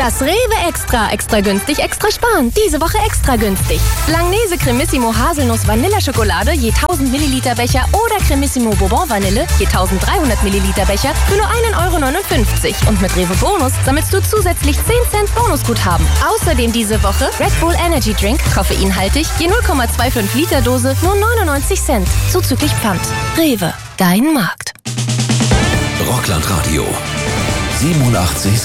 Das Rewe Extra. Extra günstig, extra sparen. Diese Woche extra günstig. Langnese Cremissimo Haselnuss Vanilleschokolade je 1000 Milliliter Becher oder Cremissimo Bourbon Vanille je 1300 Milliliter Becher für nur 1,59 €. Und mit Rewe Bonus sammelst du zusätzlich 10 Cent Bonusguthaben. Außerdem diese Woche Red Bull Energy Drink, koffeinhaltig, je 0,25 Liter Dose, nur 99 Cent. Zuzüglich Pfand. Rewe, dein Markt. Rockland Radio 87.